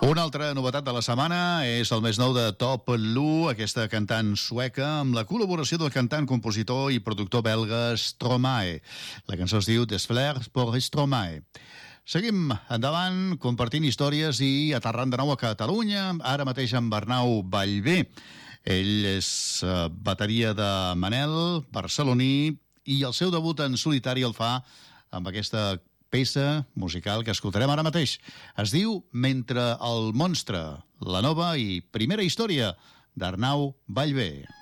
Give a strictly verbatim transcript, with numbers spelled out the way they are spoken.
Una altra novetat de la setmana és el més nou de Top Lu, aquesta cantant sueca, amb la col·laboració del cantant, compositor i productor belga Stromae. La cançó es diu Des Fleurs pour Stromae. Seguim endavant, compartint històries i aterrant de nou a Catalunya, ara mateix amb Arnau Ballbé. Ell és uh, bateria de Manel, barceloní, i el seu debut en solitari el fa amb aquesta peça musical que escoltarem ara mateix. Es diu Mentre el monstre, la nova i primera història d'Arnau Ballbé.